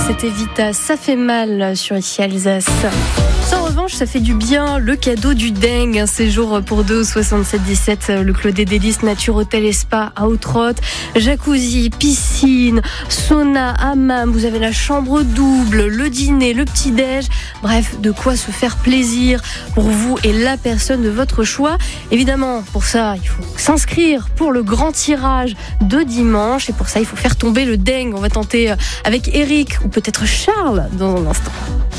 C'était Vita, ça fait mal sur ici Alsace. En revanche, ça fait du bien, le cadeau du dingue, un séjour pour deux au 77-17, le Clos des Délices, Nature Hôtel et Spa à Outrotte, jacuzzi, piscine, sauna, hammam, vous avez la chambre double, le dîner, le petit-déj, bref, de quoi se faire plaisir pour vous et la personne de votre choix. Évidemment, pour ça, il faut s'inscrire pour le grand tirage de dimanche et pour ça, il faut faire tomber le dingue. On va tenter avec Eric ou peut-être Charles dans un instant.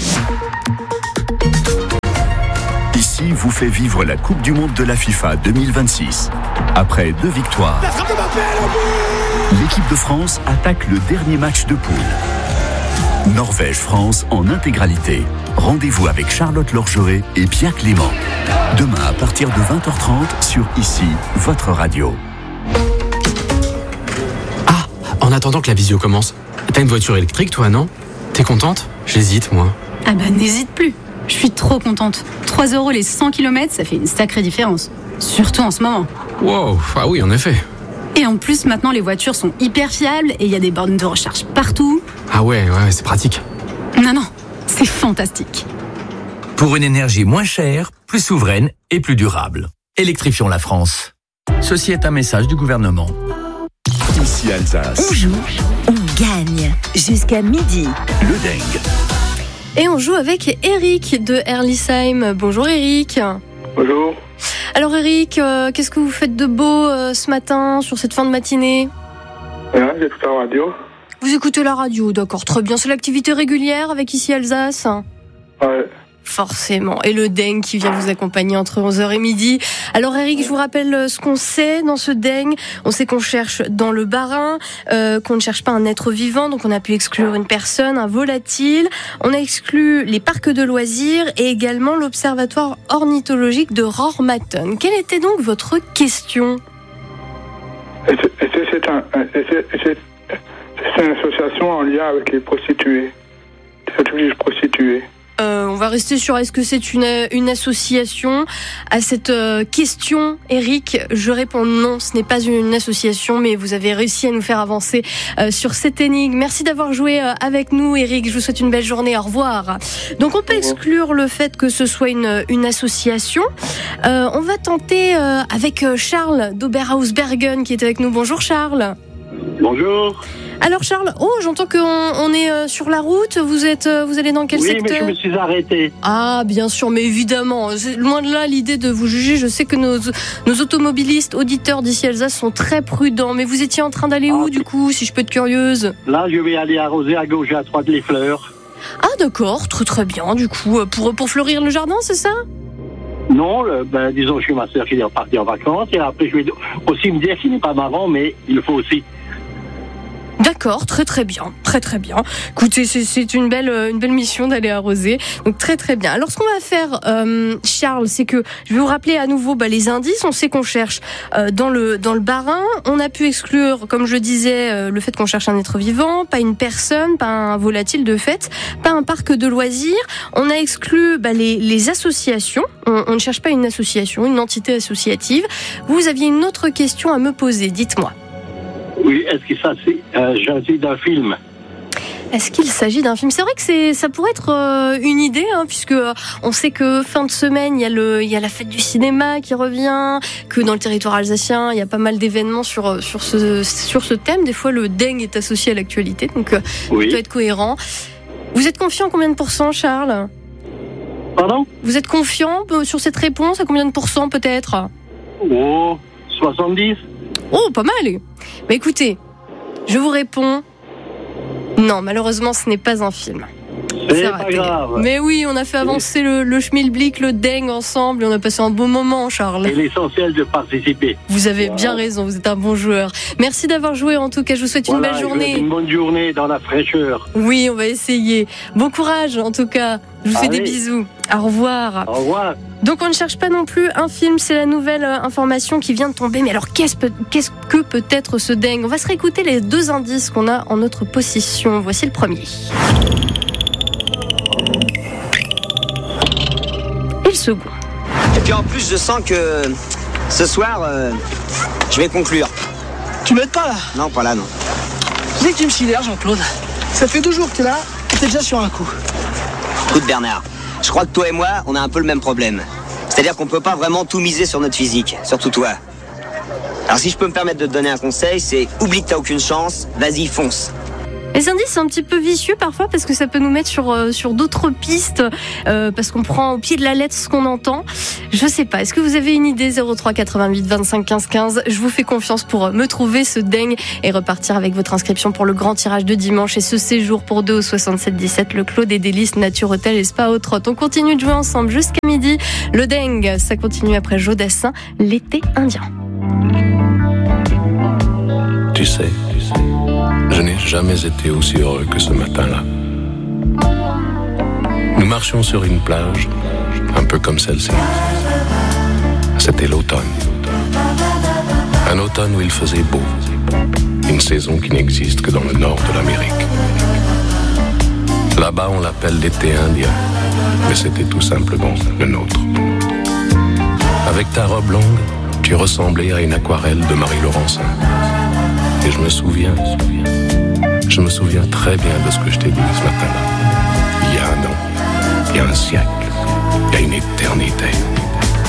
Ici vous fait vivre la Coupe du Monde de la FIFA 2026. Après 2 victoires, l'équipe de France attaque le dernier match de poule. Norvège-France en intégralité. Rendez-vous avec Charlotte Lorgeret et Pierre Clément. Demain à partir de 20h30 sur Ici, votre radio. Ah, en attendant que la visio commence, t'as une voiture électrique toi, non ? T'es contente ? J'hésite moi. Ah bah n'hésite plus. Je suis trop contente. 3 € les 100 km, ça fait une sacrée différence. Surtout en ce moment. Wow, ah oui, en effet. Et en plus, maintenant, les voitures sont hyper fiables et il y a des bornes de recharge partout. Ah ouais, c'est pratique. Non, c'est fantastique. Pour une énergie moins chère, plus souveraine et plus durable. Électrifions la France. Ceci est un message du gouvernement. Ici Alsace. On joue, on gagne. Jusqu'à midi. Le dingue. Et on joue avec Eric de Herlisheim. Bonjour Eric. Bonjour. Alors Eric, qu'est-ce que vous faites de beau ce matin, sur cette fin de matinée ? J'écoute la radio. Vous écoutez la radio, d'accord, très bien. C'est l'activité régulière avec Ici Alsace ? Ouais. Forcément. Et le dingue qui vient vous accompagner entre 11h et midi. Alors Eric, je vous rappelle ce qu'on sait dans ce dingue. On sait qu'on cherche dans le Bas-Rhin, qu'on ne cherche pas un être vivant, donc on a pu exclure une personne, un volatile. On a exclu les parcs de loisirs et également l'observatoire ornithologique de Rormatten. Quelle était donc votre question ? C'est une association en lien avec les prostituées. Les prostituées. On va rester sur est-ce que c'est une association. À cette question, Eric, je réponds non, ce n'est pas une association, mais vous avez réussi à nous faire avancer sur cette énigme. Merci d'avoir joué avec nous, Eric. Je vous souhaite une belle journée. Au revoir. Donc on peut exclure le fait que ce soit une association. On va tenter avec Charles d'Oberhausbergen qui est avec nous. Bonjour Charles. Bonjour. Alors Charles, j'entends qu'on est sur la route, vous allez dans quel secteur ? Oui, mais je me suis arrêté. Ah, bien sûr, mais évidemment, c'est loin de là l'idée de vous juger. Je sais que nos automobilistes, auditeurs d'Ici Alsace sont très prudents, mais vous étiez en train d'aller où du coup, si je peux être curieuse ? Là, je vais aller arroser à gauche et à droite les fleurs. Ah d'accord, très bien, du coup, pour fleurir le jardin, c'est ça ? Non, disons, je suis ma sœur qui est repartie en vacances, et après je vais aussi me dire qu'il n'est pas marrant, mais il le faut aussi. D'accord, très bien. Écoutez, c'est une belle mission d'aller arroser. Donc très bien. Alors ce qu'on va faire, Charles, c'est que je vais vous rappeler à nouveau les indices. On sait qu'on cherche dans le Bas-Rhin. On a pu exclure, comme je disais, le fait qu'on cherche un être vivant, pas une personne, pas un volatile de fait, pas un parc de loisirs. On a exclu les associations. On ne cherche pas une association, une entité associative. Vous aviez une autre question à me poser. Dites-moi. Oui, est-ce qu'il s'agit d'un film ? Est-ce qu'il s'agit d'un film ? C'est vrai que ça pourrait être une idée, puisque on sait que fin de semaine, il y a la fête du cinéma qui revient, que dans le territoire alsacien, il y a pas mal d'événements sur ce thème. Des fois, le dingue est associé à l'actualité, donc il doit être cohérent. Vous êtes confiant à combien de pourcents, Charles ? Pardon ? Vous êtes confiant sur cette réponse ? À combien de pourcents, peut-être ? 70. Oh, pas mal. Mais écoutez, je vous réponds. Non, malheureusement, ce n'est pas un film. C'est pas grave. Mais oui, on a fait avancer le schmilblick, le dingue ensemble et on a passé un beau moment, Charles. C'est l'essentiel de participer. Vous avez bien raison, vous êtes un bon joueur. Merci d'avoir joué en tout cas, je vous souhaite une belle journée. Une bonne journée dans la fraîcheur. Oui, on va essayer. Bon courage en tout cas. Je vous fais des bisous. Au revoir. Au revoir. Donc on ne cherche pas non plus un film, c'est la nouvelle information qui vient de tomber. Mais alors qu'est-ce que peut être ce dingue ? On va se réécouter les 2 indices qu'on a en notre possession. Voici le premier. Et le second. Et puis en plus je sens que ce soir je vais conclure. Tu m'aides pas là ? Non, pas là non. Tu sais que tu me sidères, Jean-Claude. Ça fait 2 jours que tu es là, T'es déjà sur un coup. Écoute Bernard, je crois que toi et moi, on a un peu le même problème. C'est-à-dire qu'on peut pas vraiment tout miser sur notre physique, surtout toi. Alors si je peux me permettre de te donner un conseil, c'est oublie que t'as aucune chance, vas-y, fonce. Les indices sont un petit peu vicieux parfois parce que ça peut nous mettre sur d'autres pistes parce qu'on prend au pied de la lettre ce qu'on entend. Je sais pas, est-ce que vous avez une idée? 03 88 25 15 15. Je vous fais confiance pour me trouver ce dingue et repartir avec votre inscription pour le grand tirage de dimanche et ce séjour pour 2 au 67 17, le Clos des Délices, Nature Hôtel et Spa au Trot. On continue de jouer ensemble jusqu'à midi. Le dingue, ça continue après Jodassin, l'été indien. Tu sais, je n'ai jamais été aussi heureux que ce matin-là. Nous marchions sur une plage, un peu comme celle-ci. C'était l'automne. Un automne où il faisait beau. Une saison qui n'existe que dans le nord de l'Amérique. Là-bas, on l'appelle l'été indien, mais c'était tout simplement le nôtre. Avec ta robe longue, tu ressemblais à une aquarelle de Marie Laurencin. Et je me souviens très bien de ce que je t'ai dit ce matin-là. Il y a un an, il y a un siècle, il y a une éternité.